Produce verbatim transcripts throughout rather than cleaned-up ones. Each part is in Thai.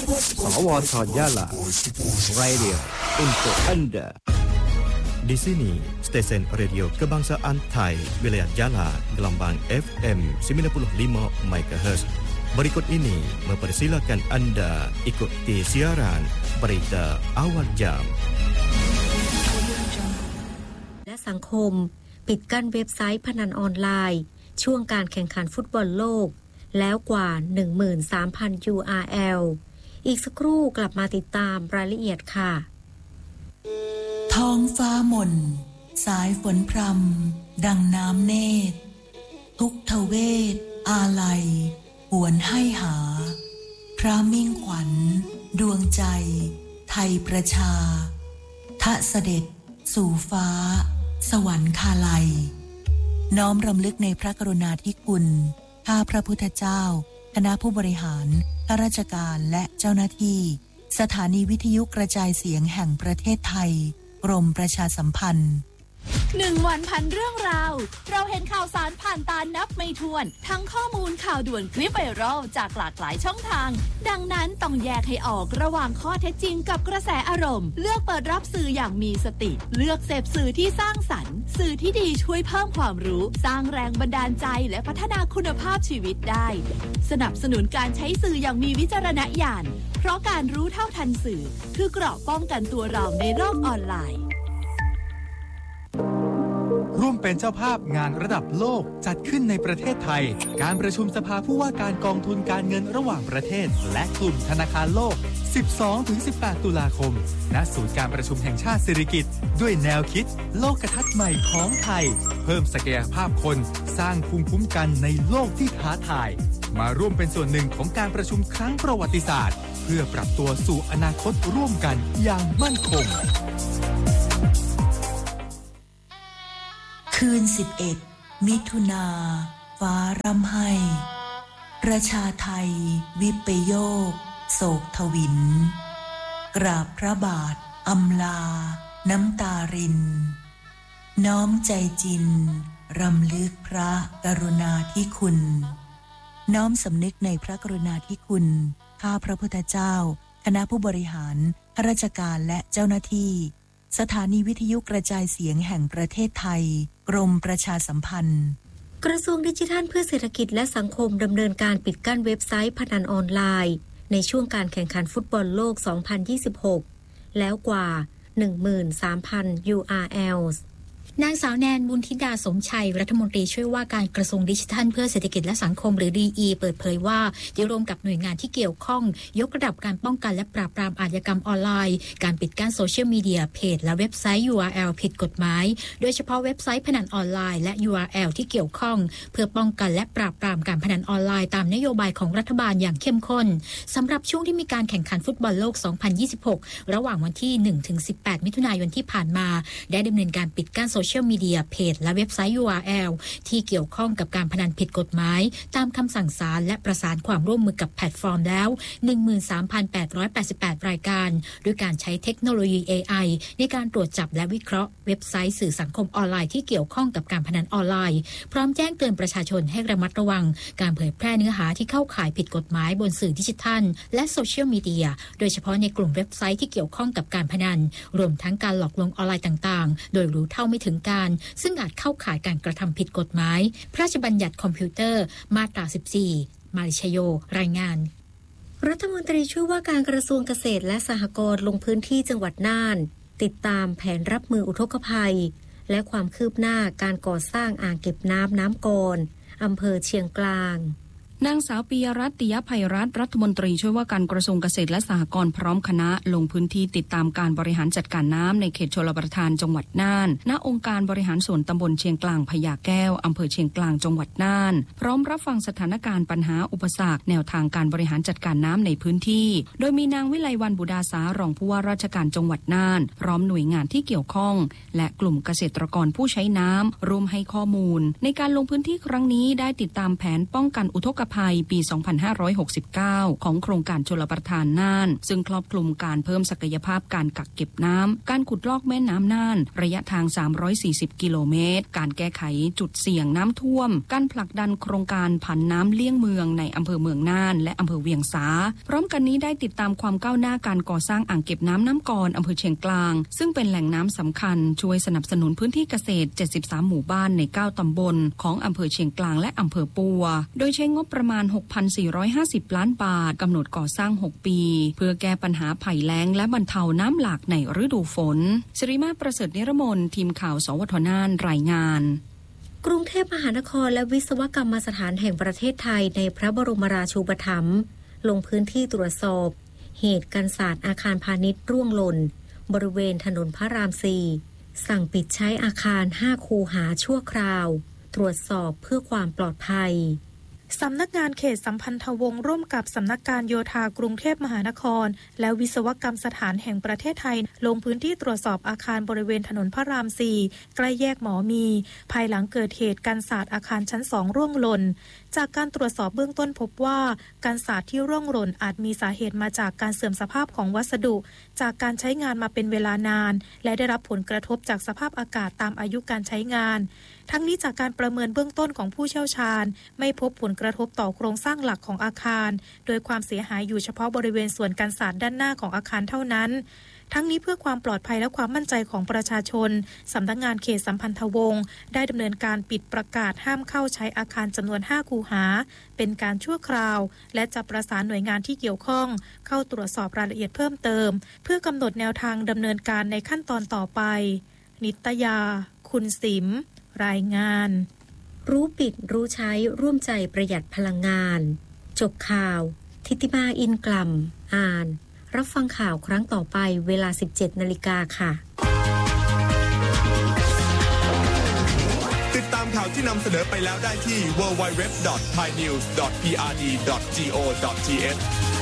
สวทยาลา Radio untuk Anda. Di sini stesen radio kebangsaan Thai wilayah Jala gelombang F M sembilan puluh lima megahertz. Berikut ini mempersilakan Anda ikuti siaran berita awal jam. และสังคมปิดกั้นเว็บไซต์พนันออนไลน์ช่วงการแข่งขันฟุตบอลโลกแล้วกว่า หนึ่งหมื่นสามพัน ยู อาร์ แอล อีกสักครู่กลับมาติดตามรายละเอียดค่ะท้องฟ้าหม่นสายฝนพรำดังน้ำเนตรทุกทเวทอาลัยหวนให้หาพระมิ่งขวัญดวงใจไทยประชาทะเสด็จสู่ฟ้าสวรรคาลัยน้อมรำลึกในพระกรุณาธิคุณข้าพระพุทธเจ้าคณะผู้บริหารข้าราชการและเจ้าหน้าที่สถานีวิทยุกระจายเสียงแห่งประเทศไทยกรมประชาสัมพันธ์หนึ่งวันพันเรื่องราวเราเห็นข่าวสารผ่านตานับไม่ถ้วนทั้งข้อมูลข่าวด่วนคลิปไวรัลจากหลากหลายช่องทางดังนั้นต้องแยกให้ออกระหว่างข้อเท็จจริงกับกระแสอารมณ์เลือกเปิดรับสื่ออย่างมีสติเลือกเสพสื่อที่สร้างสรรค์สื่อที่ดีช่วยเพิ่มความรู้สร้างแรงบันดาลใจและพัฒนาคุณภาพชีวิตได้สนับสนุนการใช้สื่ออย่างมีวิจารณญาณเพราะการรู้เท่าทันสื่อคือเกราะป้องกันตัวเราในโลกออนไลน์ร่วมเป็นเจ้าภาพงานระดับโลกจัดขึ้นในประเทศไทยการประชุมสภาผู้ว่าการกองทุนการเงินระหว่างประเทศและกลุ่มธนาคารโลก สิบสองถึงสิบแปด ตุลาคมณศูนย์การประชุมแห่งชาติสิริกิติ์ด้วยแนวคิดโลกทัศน์ใหม่ของไทยเพิ่มศักยภาพคนสร้างภูมิคุ้มกันในโลกที่ท้าทายมาร่วมเป็นส่วนหนึ่งของการประชุมครั้งประวัติศาสตร์เพื่อปรับตัวสู่อนาคตร่วมกันอย่างมั่นคงคืนสิบเอ็ดมิถุนาฟ้าร่ำไห้ประชาไทยวิปโยคโศกทวินกราบพระบาทอำลาน้ำตารินน้อมใจจินรำลึกพระกรุณาธิคุณน้อมสำนึกในพระกรุณาธิคุณข้าพระพุทธเจ้าคณะผู้บริหารข้าราชการและเจ้าหน้าที่สถานีวิทยุกระจายเสียงแห่งประเทศไทยกรมประชาสัมพันธ์กระทรวงดิจิทัลเพื่อเศรษฐกิจและสังคมดำเนินการปิดกั้นเว็บไซต์พนันออนไลน์ในช่วงการแข่งขันฟุตบอลโลก สองพันยี่สิบหก แล้วกว่า หนึ่งหมื่นสามพัน ยู อาร์ แอลนางสาวแนนบุญธิดาสมชัยรัฐมนตรีช่วยว่าการกระทรวงดิจิทัลเพื่อเศรษฐกิจและสังคมหรือ ดี อี เปิดเผยว่าได้ร่วมกับหน่วยงานที่เกี่ยวข้องยกระดับการป้องกันและปราบปรามอาชญากรรมออนไลน์การปิดกั้นโซเชียลมีเดียเพจและเว็บไซต์ ยู อาร์ แอล ผิดกฎหมายโดยเฉพาะเว็บไซต์พนันออนไลน์และ ยู อาร์ แอล ที่เกี่ยวข้องเพื่อป้องกันและปราบปรามการพนันออนไลน์ตามนโยบายของรัฐบาลอย่างเข้มข้นสำหรับช่วงที่มีการแข่งขันฟุตบอลโลก สองพันยี่สิบหก ระหว่างวันที่ หนึ่งถึงสิบแปด มิถุนายนที่ผ่านมาได้ดำเนินการปิดกั้นโซเชียลมีเดียเพจและเว็บไซต์ ยู อาร์ แอล ที่เกี่ยวข้องกับการพนันผิดกฎหมายตามคำสั่งศาลและประสานความร่วมมือกับแพลตฟอร์มแล้ว หนึ่งหมื่นสามพันแปดร้อยแปดสิบแปด รายการด้วยการใช้เทคโนโลยี เอ ไอ ในการตรวจจับและวิเคราะห์เว็บไซต์สื่อสังคมออนไลน์ที่เกี่ยวข้องกับการพนันออนไลน์พร้อมแจ้งเตือนประชาชนให้ระมัดระวังการเผยแพร่เนื้อหาที่เข้าข่ายผิดกฎหมายบนสื่อดิจิทัลและโซเชียลมีเดียโดยเฉพาะในกลุ่มเว็บไซต์ที่เกี่ยวข้องกับการพนันรวมทั้งการหลอกลวงออนไลน์ต่างๆโดยรู้เท่าไม่ถึงการซึ่งอาจเข้าข่ายการกระทำผิดกฎหมายพระราชบัญญัติคอมพิวเตอร์มาตราสิบสี่มาริชโยรายงานรัฐมนตรีช่วยว่าการกระทรวงเกษตรและสหกรณ์ลงพื้นที่จังหวัดน่านติดตามแผนรับมืออุทกภัยและความคืบหน้าการก่อสร้างอ่างเก็บน้ำน้ำกรอำเภอเชียงกลางนางสาวปิยรัตน์ ติยภัยรัตน์รัฐมนตรีช่วยว่าการกระทรวงเกษตรและสหกรณ์พร้อมคณะลงพื้นที่ติดตามการบริหารจัดการน้ำในเขตชลประทานจังหวัดน่านณองค์การบริหารส่วนตำบลเชียงกลางพญาแก้วอำเภอเชียงกลางจังหวัดน่านพร้อมรับฟังสถานการณ์ปัญหาอุปสรรคแนวทางการบริหารจัดการน้ำในพื้นที่โดยมีนางวิไลวรรณบุดาสารองผู้ว่าราชการจังหวัดน่านพร้อมหน่วยงานที่เกี่ยวข้องและกลุ่มเกษตรกรผู้ใช้น้ำร่วมให้ข้อมูลในการลงพื้นที่ครั้งนี้ได้ติดตามแผนป้องกันอุทกภัยปี สองพันห้าร้อยหกสิบเก้า ของโครงการชลประทานน่านซึ่งครอบคลุมการเพิ่มศักยภาพการกักเก็บน้ำการขุดลอกแม่น้ำน่านระยะทางสามร้อยสี่สิบกิโลเมตรการแก้ไขจุดเสี่ยงน้ำท่วมการผลักดันโครงการผันน้ำเลี่ยงเมืองในอำเภอเมืองน่านและอำเภอเวียงสาพร้อมกันนี้ได้ติดตามความก้าวหน้าการก่อสร้างอ่างเก็บน้ำน้ำกรอำเภอเชียงกลางซึ่งเป็นแหล่งน้ำสำคัญช่วยสนับสนุนพื้นที่เกษตรเจ็ดสิบสามหมู่บ้านในเก้าตำบลของอำเภอเชียงกลางและอำเภอปัวโดยใช้งบประมาณ หกพันสี่ร้อยห้าสิบ ล้านบาทกำหนดก่อสร้างหกปีเพื่อแก้ปัญหาภัยแล้งและบรรเทาน้ำหลากในฤดูฝนสิริมาประเสริฐนิรมนทีมข่าวสวทน่านรายงานกรุงเทพมหานครและวิศวกรรมสถานแห่งประเทศไทยในพระบรมราชูปถัมภ์ลงพื้นที่ตรวจสอบเหตุกันศาสตร์อาคารพาณิชย์ร่วงหล่นบริเวณถนนพระรามสี่สั่งปิดใช้อาคารห้าคูหาชั่วคราวตรวจสอบเพื่อความปลอดภัยสำนักงานเขตสัมพันธวงศ์ร่วมกับสำนักการโยธากรุงเทพมหานครและวิศวกรรมสถานแห่งประเทศไทยลงพื้นที่ตรวจสอบอาคารบริเวณถนนพระรามสี่ใกล้แยกหมอมีภายหลังเกิดเหตุกันศาสตร์อาคารชั้นสองร่วงหล่นจากการตรวจสอบเบื้องต้นพบว่ากันศาสตร์ที่ร่วงหล่นอาจมีสาเหตุมาจากการเสื่อมสภาพของวัสดุจากการใช้งานมาเป็นเวลานานและได้รับผลกระทบจากสภาพอากาศตามอายุการใช้งานทั้งนี้จากการประเมินเบื้องต้นของผู้เชี่ยวชาญไม่พบผลกระทบต่อโครงสร้างหลักของอาคารโดยความเสียหายอยู่เฉพาะบริเวณส่วนกันศาสตร์ด้านหน้าของอาคารเท่านั้นทั้งนี้เพื่อความปลอดภัยและความมั่นใจของประชาชนสำนักงานเขตสัมพันธวงศ์ได้ดำเนินการปิดประกาศห้ามเข้าใช้อาคารจำนวนห้าคูหาเป็นการชั่วคราวและจะประสานหน่วยงานที่เกี่ยวข้องเข้าตรวจสอบรายละเอียดเพิ่มเติมเพื่อกำหนดแนวทางดำเนินการในขั้นตอนต่อไปนิตยาคุณสิมรายงานรู้ปิดรู้ใช้ร่วมใจประหยัดพลังงานจบข่าวทิติมาอินกล่ำอ่านรับฟังข่าวครั้งต่อไปเวลา สิบเจ็ดนาฬิกา ค่ะติดตามข่าวที่นำเสนอไปแล้วได้ที่ ดับเบิลยู ดับเบิลยู ดับเบิลยู ดอท ไทยนิวส์ ดอท พี อาร์ ดี ดอท จี โอ ดอท ที เอช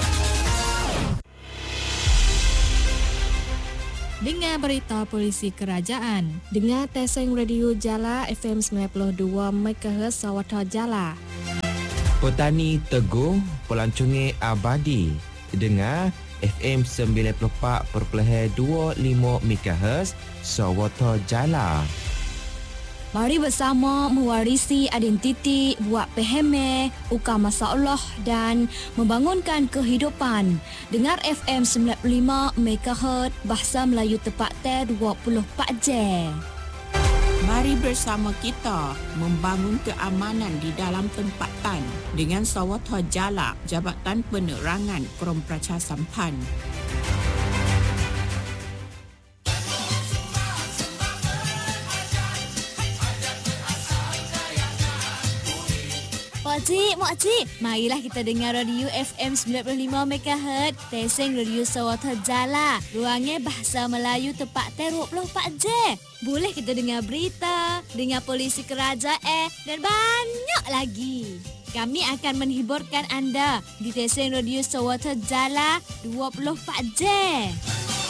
Dengar berita polisi kerajaan. Dengar Teseng Radio Jala F M sembilan puluh dua megahertz Sawatha Jala. Petani Teguh Pelancongan Abadi. Dengar F M sembilan puluh empat perpuluhan dua lima megahertz Sawatha Jala. Mari bersama mewarisi identiti, buat peheme, ukar masalah dan membangunkan kehidupan. Dengar F M sembilan puluh lima megahertz Bahasa Melayu tepat dua puluh empat jam. Mari bersama kita membangun keamanan di dalam tempatan dengan Sawatha Jala, Jabatan Penerangan Krom Pracha Sampan. Makcik, makcik, marilah kita dengar radio F M sembilan puluh lima megahertz Teseng Radio Sawatha Jala. Ruangnya Bahasa Melayu tepat dua puluh empat jam. Boleh kita dengar berita, dengar polisi kerajaan dan banyak lagi. Kami akan menghiburkan anda di Teseng Radio Sawatha Jala dua puluh empat jam.